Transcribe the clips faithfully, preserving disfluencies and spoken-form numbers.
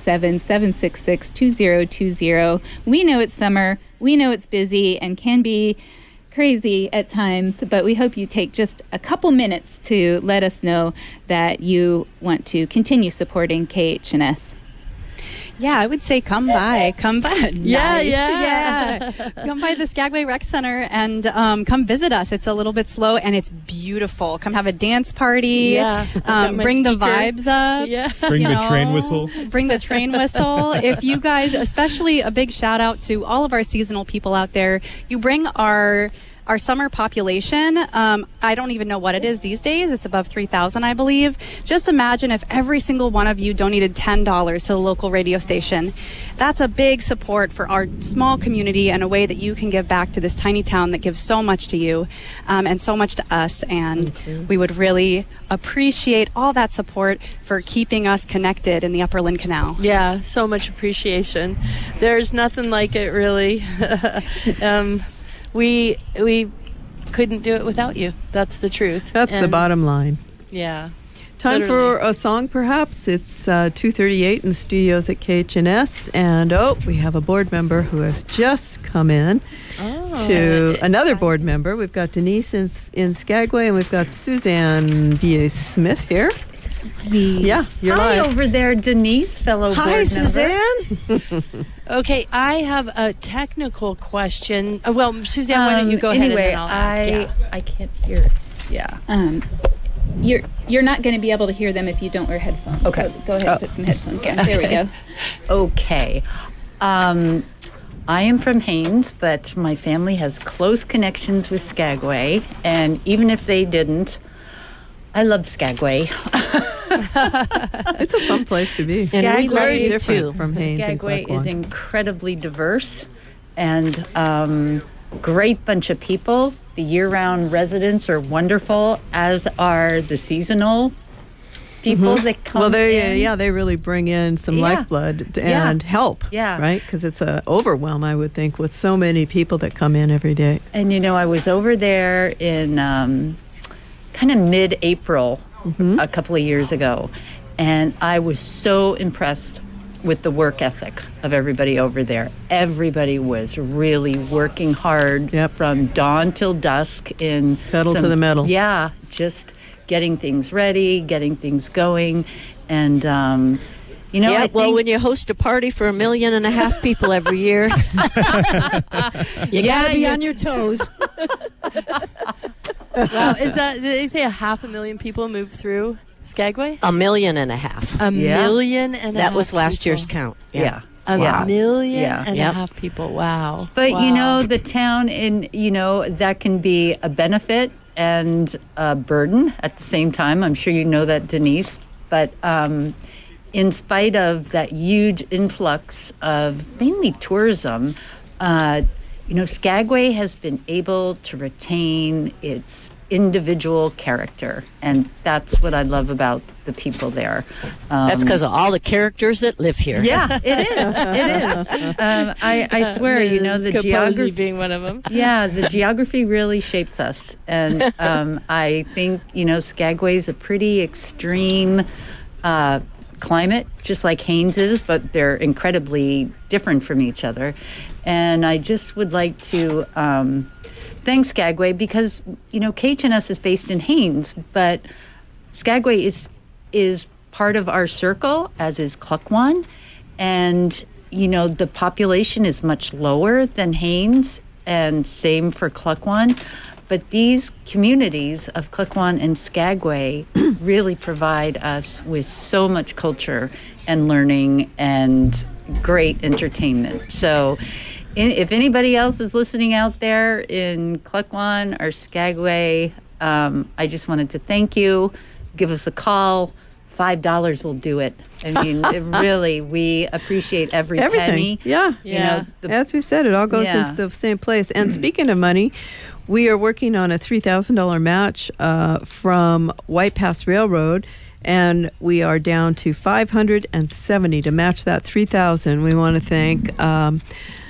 seven, seven six six, two zero two zero. We know it's summer. We know it's busy and can be crazy at times, but we hope you take just a couple minutes to let us know that you want to continue supporting K H N S. Yeah, I would say come by. Come by. Yeah, nice. yeah. yeah. Come by the Skagway Rec Center and um, come visit us. It's a little bit slow and it's beautiful. Come have a dance party. Yeah. Um, bring speaker. the vibes up. Yeah. Bring you the know, train whistle. Bring the train whistle. If you guys, especially a big shout out to all of our seasonal people out there, you bring our Our summer population, um, I don't even know what it is these days. It's above three thousand, I believe. Just imagine if every single one of you donated ten dollars to the local radio station. That's a big support for our small community and a way that you can give back to this tiny town that gives so much to you um, and so much to us. And we would really appreciate all that support for keeping us connected in the Upper Lynn Canal. Yeah, so much appreciation. There's nothing like it, really. um, We we couldn't do it without you. That's the truth. That's and the bottom line. Yeah. Time literally. for a song, perhaps. It's uh, two thirty-eight in the studios at K H N S. And, oh, we have a board member who has just come in oh. to another board member. We've got Denise in, in Skagway, and we've got Suzanne V A. Smith here. Yeah, you're Hi live. over there, Denise, fellow Hi, board Suzanne. member. Okay, I have a technical question. Uh, well, Suzanne, why don't you go Um, ahead anyway, and then I'll ask. I, Yeah. I can't hear it. Yeah. Um, you're you're not going to be able to hear them if you don't wear headphones. Okay. So go ahead and Oh. put some headphones on. There we go. Okay. Um, I am from Haines, but my family has close connections with Skagway. And even if they didn't, I love Skagway. It's a fun place to be. Skagway Very different too. from Haines Skagway and is Klukwan. incredibly diverse and um, great bunch of people. The year-round residents are wonderful, as are the seasonal people Mhm. that come Well, they in. yeah they really bring in some Yeah. lifeblood t- Yeah. and help. Yeah. Right, because it's a overwhelm, I would think, with so many people that come in every day. And you know, I was over there in um, kind of mid-April Mm-hmm. a couple of years ago, and I was so impressed with the work ethic of everybody over there. Everybody was really working hard Yep. from dawn till dusk in Pedal to some- the metal. Yeah, just getting things ready, getting things going, and um, you know, yeah, I well, think, when you host a party for a million and a half people every year, you Yeah, gotta be you- on your toes. Wow, is that, did they say a half a million people moved through Skagway? A million and a half. A Yeah. million and a half That was last people. year's count. yeah. A Yeah. million Yeah. and Yep. a half people. Wow. But Wow. you know, the town, in you know, that can be a benefit and a burden at the same time. I'm sure you know that, Denise. But um, in spite of that huge influx of mainly tourism, uh, you know, Skagway has been able to retain its individual character, and that's what I love about the people there. Um, That's because of all the characters that live here. yeah, it is. It is. Um, I, I swear, you know, the Capozzi geography being one of them. yeah, the geography really shapes us. And um, I think, you know, Skagway's a pretty extreme uh, climate, just like Haines is, but they're incredibly different from each other. And I just would like to um, thank Skagway because, you know, K H N S is based in Haines, but Skagway is is part of our circle, as is Klukwan. And, you know, the population is much lower than Haines, and same for Klukwan. But these communities of Klukwan and Skagway really provide us with so much culture and learning and great entertainment. So in, if anybody else is listening out there in Klukwan or Skagway, um, I just wanted to thank you. Give us a call. Five dollars will do it. I mean, it really, we appreciate every Everything. penny. Yeah. You Yeah. know, the, As we've said, it all goes Yeah. into the same place. And speaking of money, we are working on a three thousand dollars match uh, from White Pass Railroad, and we are down to five hundred seventy to match that three thousand dollars. We want to thank um,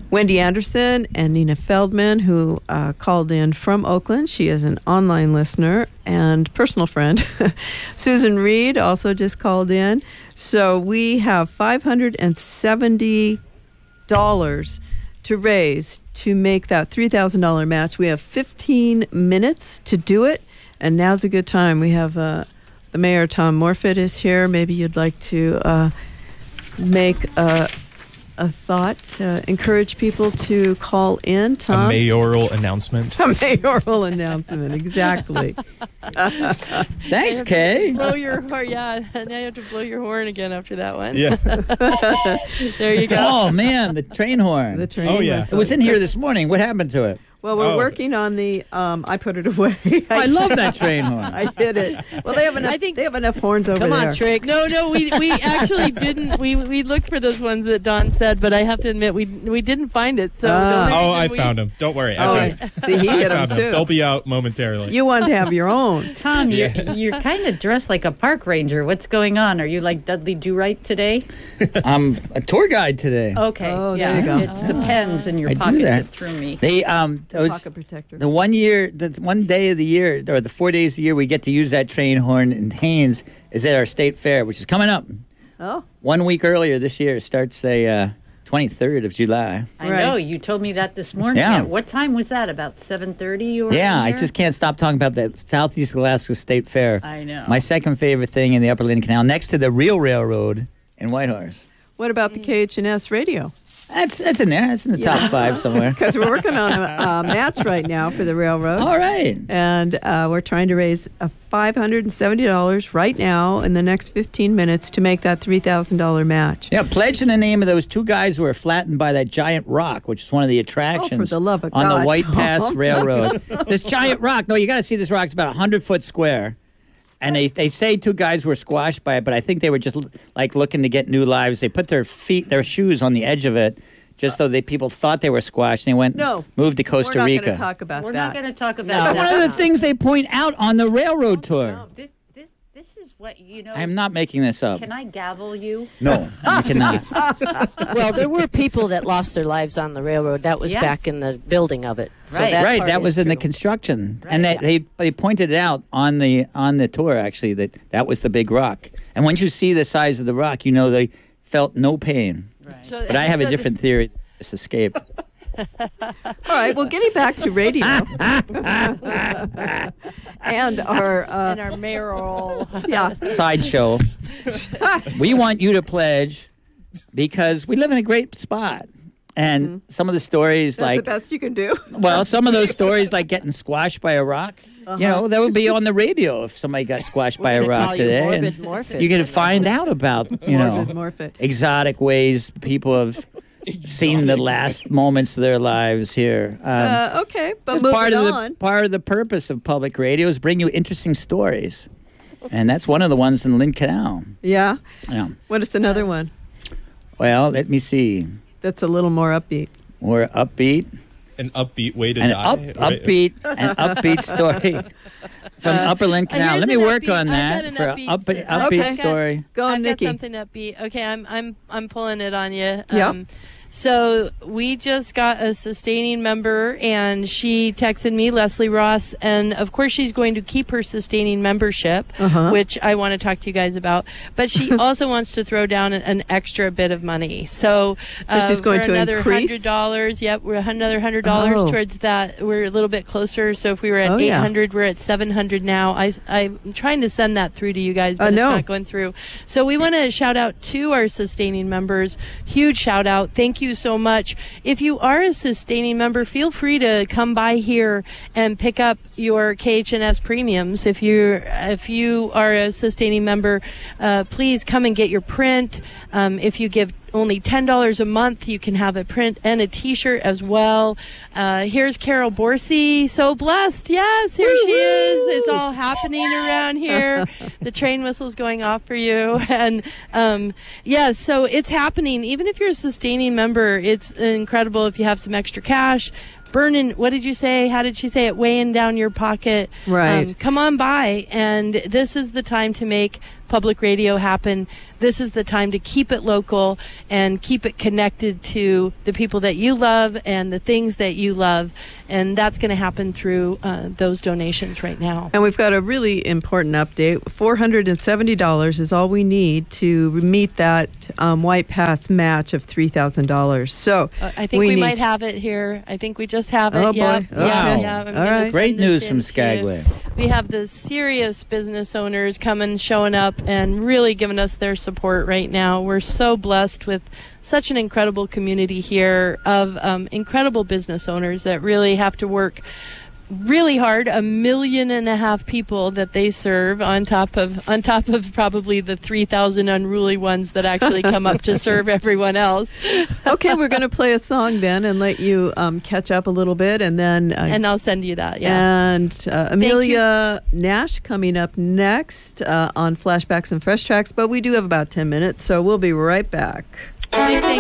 Wendy Anderson and Nina Feldman, who uh, called in from Oakland. She is an online listener and personal friend. Susan Reed also just called in. So we have five hundred seventy dollars to raise to make that three thousand dollars match. We have fifteen minutes to do it, and now's a good time. We have uh, the mayor, Tom Morfitt, is here. Maybe you'd like to uh, make a, a thought, uh, encourage people to call in, Tom. A mayoral announcement. A mayoral announcement, exactly. Thanks, Kay. Blow your horn, yeah. Now you have to blow your horn again after that one. Yeah. There you go. Oh, man, the train horn. The train Oh, yeah. whistle. It was in here this morning. What happened to it? Well, we're Oh. working on the. Um, I put it away. Oh, I love that train horn. I hid it. Well, they have enough. I think- they have enough horns over Come there. on, Trick. No, no, we we actually didn't. We we looked for those ones that Don said, but I have to admit we we didn't find it. So Ah. the only Oh, reason I we- found him. Don't worry. Oh, I found, see, he I hit them found him. too. They'll be out momentarily. You want to have your own. Tom, you're, Yeah. you're kind of dressed like a park ranger. What's going on? Are you like Dudley Do-Right today? I'm a tour guide today. Okay. Oh, there yeah. you go. It's the pens in your I do pocket that. that threw me. They um, it was Pocket protector. the one year, the one day of the year, or the four days a year we get to use that train horn in Haines is at our state fair, which is coming up. Oh, One week earlier this year. It starts a uh, twenty-third of July. I Right. know. You told me that this morning. Yeah. What time was that? About seven thirty or Yeah, I here? just can't stop talking about that Southeast Alaska State Fair. I know. My second favorite thing in the Upper Lynn Canal, next to the real railroad in Whitehorse. what about the K H N S radio? That's that's in there. That's in the top five somewhere. Because we're working on a, a match right now for the railroad. All right. And uh, we're trying to raise uh, five hundred seventy dollars right now in the next fifteen minutes to make that three thousand dollars match. Yeah, pledge in the name of those two guys who were flattened by that giant rock, which is one of the attractions the love of on God, the White Tom. Pass Railroad. This giant rock. No, you got to see this rock. It's about a hundred foot square. And they, they say two guys were squashed by it, but I think they were just like looking to get new lives. They put their feet, their shoes on the edge of it, just so that people thought they were squashed. And they went, No. moved to Costa we're not Rica. going to talk about We're that. not going to talk about That's that. one of the things they point out on the railroad tour. No, this, this, this is what, you know. I'm not making this up. Can I gavel you? No, you cannot. Well, there were people that lost their lives on the railroad. That was Yeah. back in the building of it. So Right. that Right, part that is was in the true. construction, and they, they they pointed it out on the on the tour actually that that was the big rock. And once you see the size of the rock, you know they felt no pain. So- But I have a so different theory. This escape. All right, well, getting back to radio. and our, uh, And our mayoral. yeah. Sideshow. We want you to pledge because we live in a great spot. And some of the stories That's like the best you can do. well, some of those stories like getting squashed by a rock, you know, that would be on the radio if somebody got squashed by a We're gonna rock call you today. Morbid and Morphin. you can find out about, you know, Morbid Morphin. exotic ways people have seen the last moments of their lives here. Um, Uh, okay, but it's moving part of the on. part of the purpose of public radio is bring you interesting stories, and that's one of the ones in the Lynn Canal. Yeah. Yeah. What is another one Well, let me see. that's a little more upbeat? More upbeat, An upbeat way to an die. up right? upbeat, an upbeat story from Upper Lynn Canal. here's Let me an work upbeat- on I've that got an for an upbeat up, story. upbeat Okay. story. Go on, I've got Nikki. something upbeat. Okay, I'm I'm I'm pulling it on you. Yeah. Um, so we just got a sustaining member, and she texted me, Leslie Ross, and of course she's going to keep her sustaining membership, Uh-huh. which I want to talk to you guys about. But she also wants to throw down an, an extra bit of money. So, So she's going for to another increase? hundred dollars. Yep, we're another hundred dollars Oh. towards that. We're a little bit closer. So if we were at Oh, eight yeah. hundred, we're at seven hundred now. I I'm trying to send that through to you guys, but I know. it's not going through. So we want to shout out to our sustaining members. Huge shout out. Thank you so much. If you are a sustaining member, feel free to come by here and pick up your K H N S premiums. If you if you are a sustaining member, uh, please come and get your print. Um, if you give only ten dollars a month, you can have a print and a T-shirt as well. Uh, here's Carol Borsey. So blessed. Yes, here she is. It's all happening around here. The train whistle's going off for you. And um, yes, so it's happening. Even if you're a sustaining member, it's incredible if you have some extra cash. Burning, what did you say? How did she say it? Weighing down your pocket. Right. Um, come on by, and this is the time to make public radio happen. This is the time to keep it local and keep it connected to the people that you love and the things that you love. And that's going to happen through uh, those donations right now. And we've got a really important update. four hundred seventy dollars is all we need to meet that um, White Pass match of three thousand dollars. So Uh, I think we, need might have it here. I think we just have it. Oh, yeah. boy. Yeah, Okay. yeah. I'm All gonna right. send Great this news in from to you. Skagway. We have the serious business owners coming, showing up, and really giving us their support right now. We're so blessed with such an incredible community here of um, incredible business owners that really have to work really hard. A million and a half people that they serve on top of on top of probably the three thousand unruly ones that actually come up to serve everyone else. Okay, we're going to play a song then and let you um, catch up a little bit, and then uh, And I'll send you that. Yeah. and uh, Amelia Nash coming up next uh, on Flashbacks and Fresh Tracks. But we do have about ten minutes, so we'll be right back. All right, thank